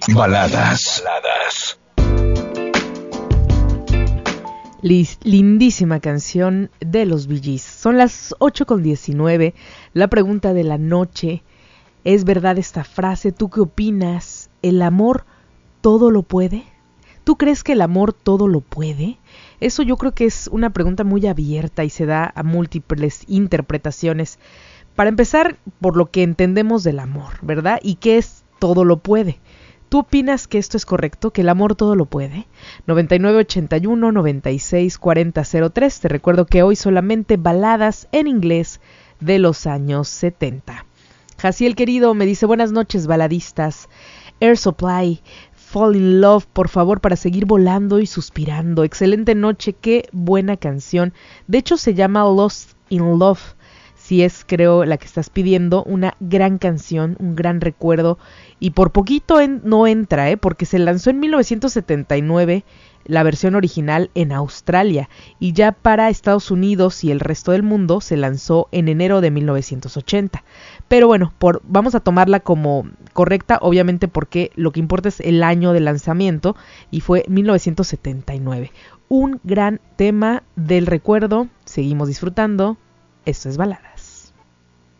Baladas. Lindísima canción de los Bee Gees. Son las 8:19. La pregunta de la noche: ¿es verdad esta frase? ¿Tú qué opinas? ¿El amor todo lo puede? ¿Tú crees que el amor todo lo puede? Eso yo creo que es una pregunta muy abierta y se da a múltiples interpretaciones. Para empezar, por lo que entendemos del amor, ¿verdad? ¿Y qué es todo lo puede? ¿Tú opinas que esto es correcto? ¿Que el amor todo lo puede? 9981-964003. Te recuerdo que hoy solamente baladas en inglés de los años 70. Jaciel querido me dice: buenas noches baladistas. Air Supply, Fall in Love, por favor, para seguir volando y suspirando. Excelente noche, qué buena canción. De hecho se llama Lost in Love. Si es, creo, la que estás pidiendo, una gran canción, un gran recuerdo, y por poquito no entra, porque se lanzó en 1979 la versión original en Australia, y ya para Estados Unidos y el resto del mundo se lanzó en enero de 1980. Pero bueno, vamos a tomarla como correcta, obviamente, porque lo que importa es el año de lanzamiento, y fue 1979. Un gran tema del recuerdo, seguimos disfrutando, esto es Baladas.